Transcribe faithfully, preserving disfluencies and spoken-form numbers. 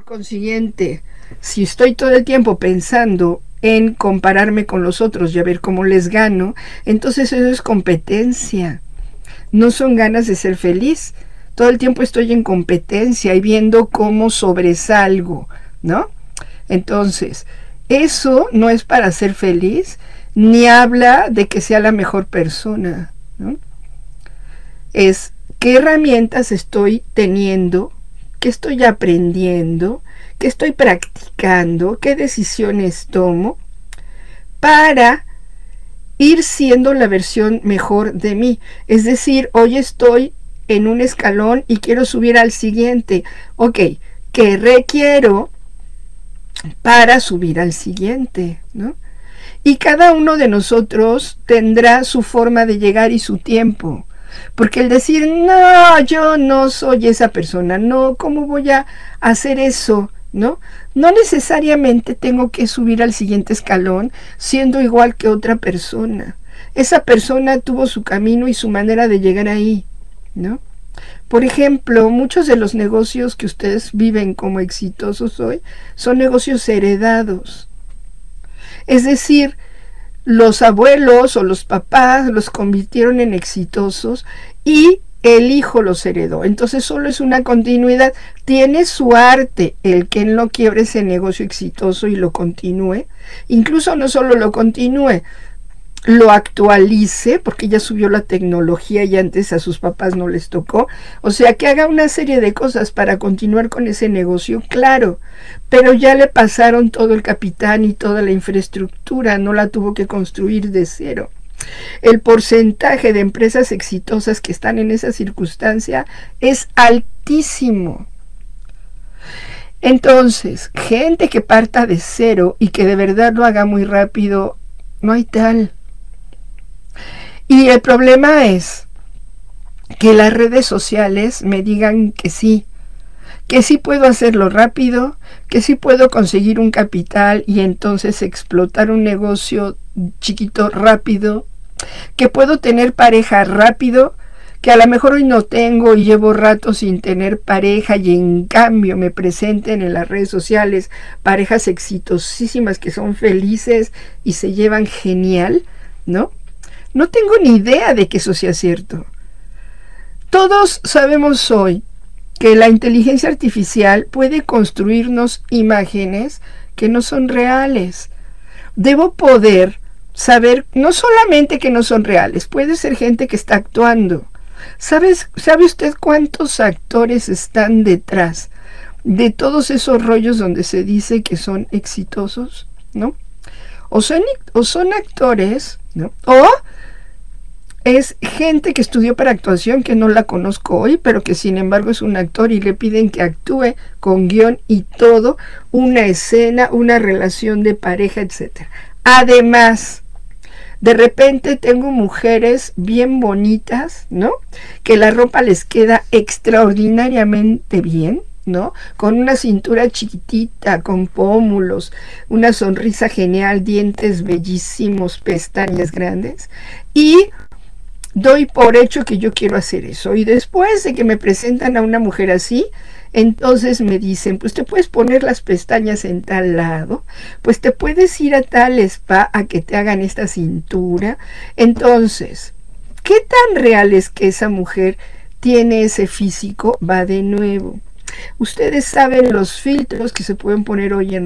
consiguiente, si estoy todo el tiempo pensando en compararme con los otros y a ver cómo les gano, entonces eso es competencia. No son ganas de ser feliz. Todo el tiempo estoy en competencia y viendo cómo sobresalgo, ¿no? Entonces, eso no es para ser feliz, ni habla de que sea la mejor persona, ¿no? Es qué herramientas estoy teniendo, qué estoy aprendiendo, qué estoy practicando, qué decisiones tomo para ir siendo la versión mejor de mí. Es decir, hoy estoy en un escalón y quiero subir al siguiente. Ok, ¿qué requiero para subir al siguiente, ¿no? Y cada uno de nosotros tendrá su forma de llegar y su tiempo. Porque el decir, no, yo no soy esa persona, no, ¿cómo voy a hacer eso? ¿No? No necesariamente tengo que subir al siguiente escalón siendo igual que otra persona. Esa persona tuvo su camino y su manera de llegar ahí, ¿no? Por ejemplo, muchos de los negocios que ustedes viven como exitosos hoy son negocios heredados. Es decir, los abuelos o los papás los convirtieron en exitosos y el hijo los heredó. Entonces solo es una continuidad. Tiene su arte el que no quiebre ese negocio exitoso y lo continúe. Incluso no solo lo continúe, lo actualice, porque ya subió la tecnología y antes a sus papás no les tocó. O sea, que haga una serie de cosas para continuar con ese negocio, claro, pero ya le pasaron todo el capital y toda la infraestructura, no la tuvo que construir de cero. El porcentaje de empresas exitosas que están en esa circunstancia es altísimo. Entonces, gente que parta de cero y que de verdad lo haga muy rápido, no hay tal. Y el problema es que las redes sociales me digan que sí, que sí puedo hacerlo rápido, que sí puedo conseguir un capital y entonces explotar un negocio chiquito rápido, que puedo tener pareja rápido, que a lo mejor hoy no tengo y llevo rato sin tener pareja y en cambio me presenten en las redes sociales parejas exitosísimas que son felices y se llevan genial, ¿no? No tengo ni idea de que eso sea cierto. Todos sabemos hoy que la inteligencia artificial puede construirnos imágenes que no son reales. Debo poder saber no solamente que no son reales, puede ser gente que está actuando. ¿Sabes, ¿Sabe usted cuántos actores están detrás de todos esos rollos donde se dice que son exitosos? ¿No? O son, o son actores, ¿no? O es gente que estudió para actuación, que no la conozco hoy, pero que sin embargo es un actor y le piden que actúe con guión y todo, una escena, una relación de pareja, etcétera. Además, de repente tengo mujeres bien bonitas, ¿no? Que la ropa les queda extraordinariamente bien, ¿no? Con una cintura chiquitita, con pómulos, una sonrisa genial, dientes bellísimos, pestañas grandes. Y doy por hecho que yo quiero hacer eso. Y después de que me presentan a una mujer así, entonces me dicen, pues te puedes poner las pestañas en tal lado, pues te puedes ir a tal spa a que te hagan esta cintura. Entonces, ¿qué tan real es que esa mujer tiene ese físico? Va de nuevo. Ustedes saben los filtros que se pueden poner hoy en